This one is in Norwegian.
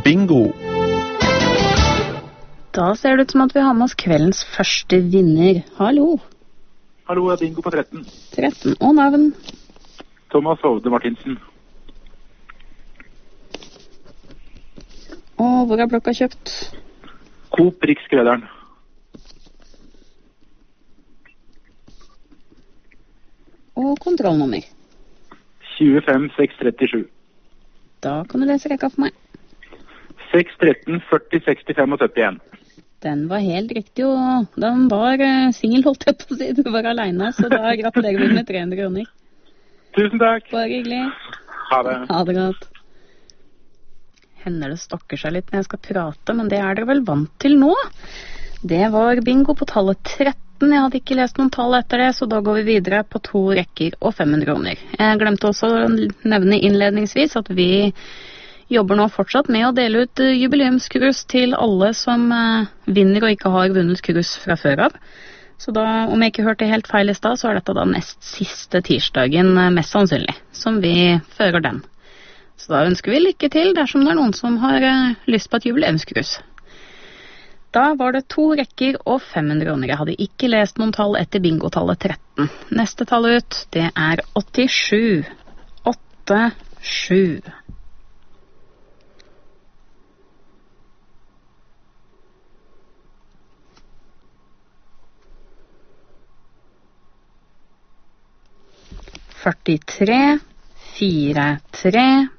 bingo. Da ser det ut som at vi har med oss kveldens første vinner. Hallo. Hallo, jeg er bingo på 13. 13, og navn? Thomas Hovde Martinsen. Og hvor er blokka kjøpt? Coop Riksskrederen. Og kontrollnummer? 25637. Da kan du lese rekka for meg. 613 40 65 og 71. Den var helt riktig, og den var singel, holdt jeg på å si. Du var alene, så da gratulerer vi med 300 kroner. Tusen takk. Bare hyggelig. Ha det. Ha det godt. Hender det stokker seg litt når jeg skal prate, men det er dere vel vant til nå. Det var bingo på tallet 13. Jeg hadde ikke lest noen tall etter det, så da går vi videre på 2 rekker og 500 kroner. Jeg glemte også å nevne innledningsvis at vi jobber nå fortsatt med å dele ut jubileumskrus til alle som vinner og ikke har vunnet krus fra før av. Så da, om jeg ikke hørte helt feil i sted, så er dette da nest siste tirsdagen mest sannsynlig, som vi fører den. Så da ønsker vi lykke til dersom det er noen som har lyst på et jubileumskrus. Da var det 2 rekker og 500 kroner. Jeg hadde ikke lest noen tall etter bingotallet 13. Neste tall ut, det er 87. 87. Førtitre, 43,